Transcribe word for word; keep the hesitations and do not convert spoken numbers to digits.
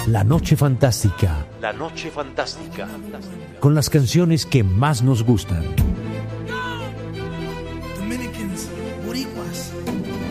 La Noche Fantástica. La Noche Fantástica. Con las canciones que más nos gustan.